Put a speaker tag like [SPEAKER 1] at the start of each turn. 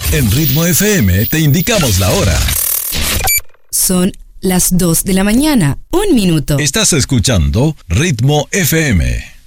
[SPEAKER 1] En Ritmo FM te indicamos la hora.
[SPEAKER 2] Son las 2 de la mañana, 1 minuto.
[SPEAKER 1] Estás escuchando Ritmo FM.